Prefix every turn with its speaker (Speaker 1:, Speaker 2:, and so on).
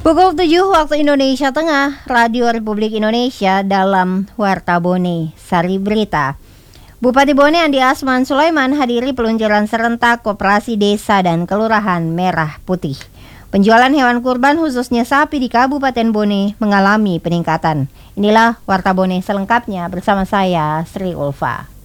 Speaker 1: Pukul 7 waktu Indonesia Tengah, Radio Republik Indonesia dalam Warta Bone, Sari Berita. Bupati Bone Andi Asman Sulaiman hadiri peluncuran serentak Koperasi Desa dan Kelurahan Merah Putih. Penjualan hewan kurban khususnya sapi di Kabupaten Bone mengalami peningkatan. Inilah Warta Bone selengkapnya bersama saya, Sri Ulfa.